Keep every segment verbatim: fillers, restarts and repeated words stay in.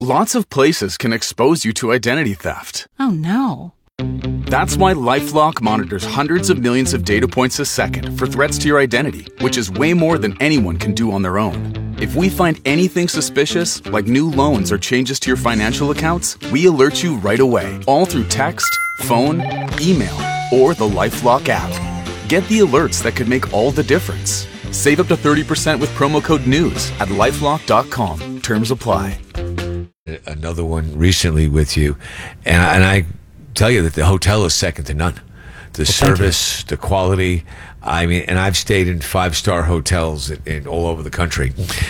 Lots of places can expose you to identity theft. Oh, no. That's why LifeLock monitors hundreds of millions of data points a second for threats to your identity, which is way more than anyone can do on their own. If we find anything suspicious, like new loans or changes to your financial accounts, we alert you right away, all through text, phone, email, or the LifeLock app. Get the alerts that could make all the difference. Save up to thirty percent with promo code NEWS at lifelock dot com. Terms apply. Another one recently with you, and I, and I tell you that the hotel is second to none. The well, service, the quality. I mean, and I've stayed in five-star hotels in, in all over the country.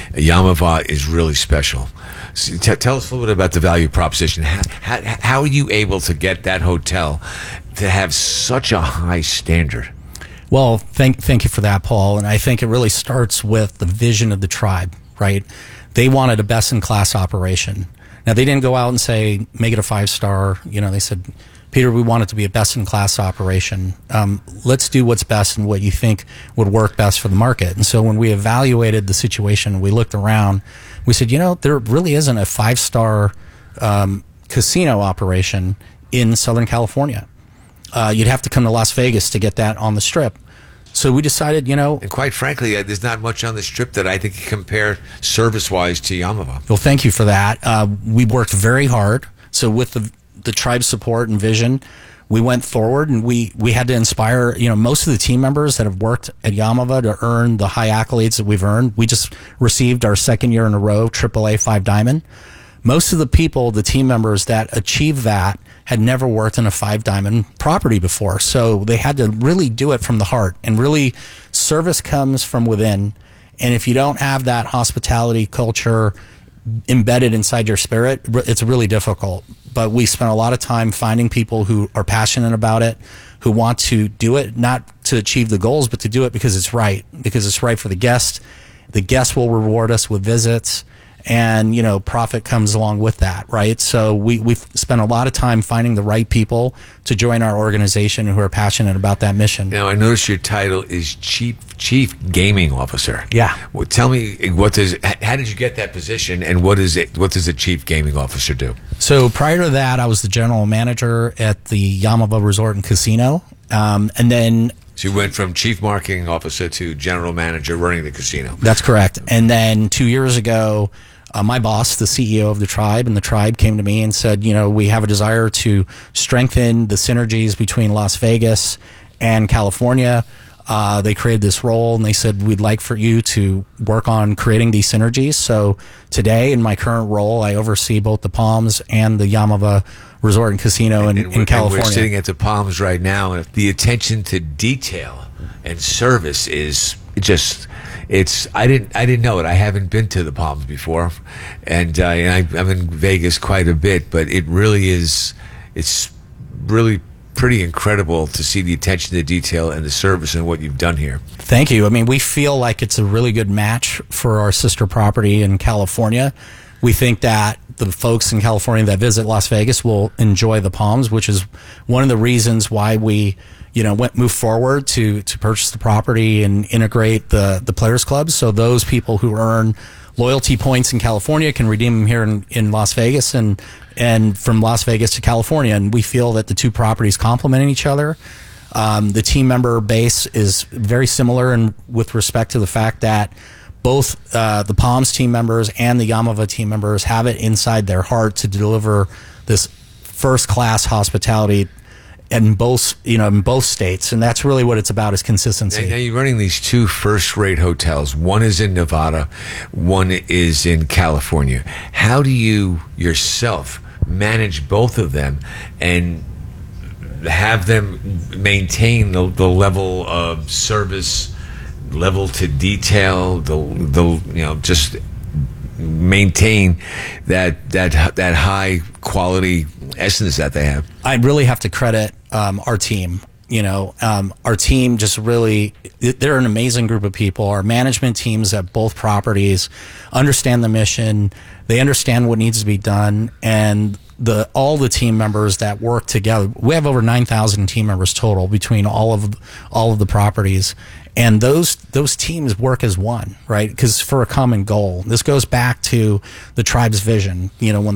Yamava is really special. So t- tell us a little bit about the value proposition. How, how, how are you able to get that hotel to have such a high standard? Well, thank thank you for that, Paul. And I think it really starts with the vision of the tribe, right? They wanted a best-in-class operation. Now, they didn't go out and say, make it a five-star. You know, they said, Peter, we want it to be a best-in-class operation. Um, let's do what's best and what you think would work best for the market. And so when we evaluated the situation, we looked around, we said, you know, there really isn't a five-star um, casino operation in Southern California. Uh, you'd have to come to Las Vegas to get that on the Strip. So we decided, you know... And quite frankly, uh, there's not much on the Strip that I think can compare service-wise to Yamava. Well, thank you for that. Uh, we worked very hard. So with the the tribe's support and vision, we went forward, and we, we had to inspire, you know, most of the team members that have worked at Yamava to earn the high accolades that we've earned. We just received our second year in a row, triple A five Diamond. Most of the people, the team members that achieved that, had never worked in a five diamond property before. So they had to really do it from the heart, and really service comes from within. And if you don't have that hospitality culture embedded inside your spirit, it's really difficult. But we spent a lot of time finding people who are passionate about it, who want to do it, not to achieve the goals, but to do it because it's right, because it's right for the guest. The guest will reward us with visits. And, you know, profit comes along with that, right? So we, we've spent a lot of time finding the right people to join our organization who are passionate about that mission. Now, I noticed your title is Chief Chief Gaming Officer. Yeah. Well, tell me, what does how did you get that position, and what is it? What does a Chief Gaming Officer do? So prior to that, I was the general manager at the Yamava Resort and Casino, um, and then. So you went from Chief Marketing Officer to General Manager running the casino. That's correct. And then two years ago, Uh, my boss, the C E O of the tribe, and the tribe came to me and said, you know, we have a desire to strengthen the synergies between Las Vegas and California. Uh, they created this role, and they said, we'd like for you to work on creating these synergies. So today, in my current role, I oversee both the Palms and the Yamava Resort and Casino in, and, in California. And we're sitting at the Palms right now, and the attention to detail and service is just... It's I didn't I didn't know it. I haven't been to the Palms before, and, uh, and I, I'm in Vegas quite a bit. But it really is. It's really pretty incredible to see the attention to detail and the service and what you've done here. Thank you. I mean, we feel like it's a really good match for our sister property in California. We think that the folks in California that visit Las Vegas will enjoy the Palms, which is one of the reasons why we, you know, went move forward to to purchase the property and integrate the the players clubs. So those people who earn loyalty points in California can redeem them here in, in Las Vegas, and and from Las Vegas to California. And we feel that the two properties complement each other. Um, the team member base is very similar, and with respect to the fact that both uh, the Palms team members and the Yamava team members have it inside their heart to deliver this first-class hospitality in both, you know, in both states, and that's really what it's about, is consistency. Now, now you're running these two first-rate hotels. One is in Nevada, one is in California. How do you yourself manage both of them and have them maintain the, the level of service, level to detail, the the you know, just maintain that that that high quality essence that they have? I really have to credit um, our team. You know, um, our team just really, they're an amazing group of people. Our management teams at both properties understand the mission. They understand what needs to be done, and the all the team members that work together. We have over nine thousand team members total between all of all of the properties. And those those teams work as one, right? Because for a common goal. This goes back to the tribe's vision. You know, when